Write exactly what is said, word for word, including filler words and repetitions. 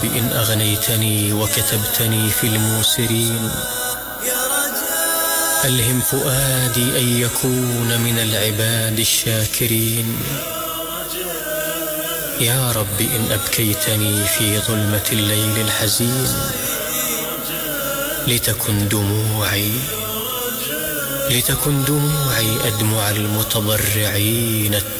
إن أغنيتني وكتبتني في الموسرين، ألهم فؤادي أن يكون من العباد الشاكرين. يا رب إن أبكيتني في ظلمة الليل الحزين، لتكن دموعي لتكن دموعي أدمع المتضرعين